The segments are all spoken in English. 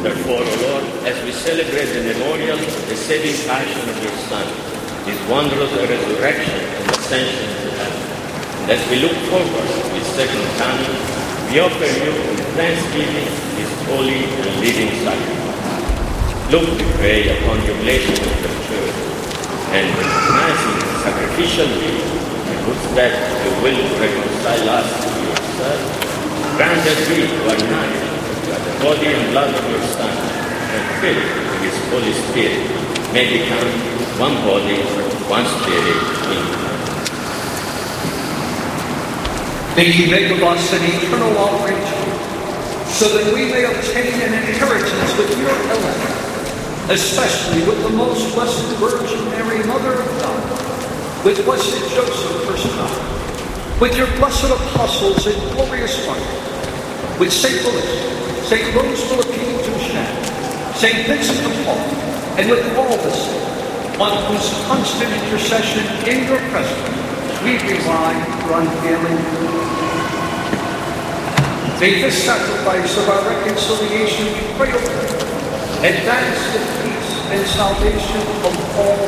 Therefore, O Lord, as we celebrate the memorial of the saving passion of your Son, his wondrous resurrection and ascension to heaven, and as we look forward to his second coming, we offer you with thanksgiving his holy and living sacrifice. Look, we pray, upon the oblation of the Church, and recognizing the sacrificial gift and whose death you will reconcile us to yourself, grant that we who are united by the body and blood of your Son, and filled with his Holy Spirit, may become one body, one spirit in Christ. May he make of us an eternal offering, so that we may obtain an inheritance with your elect, especially with the most blessed Virgin Mary, Mother of God, with blessed Joseph, her son, with your blessed apostles and glorious martyrs, with St. Louis, St. Rose Philippine Touchette, St. Vincent de Paul, and with all the saints, on whose constant intercession in your presence we rely for unfailing. May this sacrifice of our reconciliation be prayed over, advance the peace and salvation of all.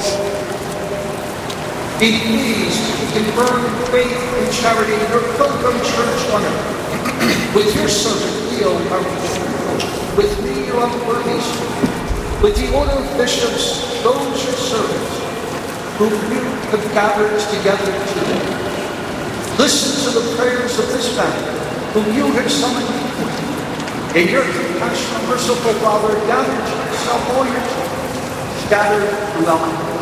Be pleased to confirm faith and charity in your pilgrim church on earth, with your servant Leo, our bishop, with me, your unworthy servant, with the order of bishops, those your servants, whom you have gathered together today. Listen to the prayers of this family, whom you have summoned. In your compassion, merciful Father, gather to yourself all your children, scattered throughout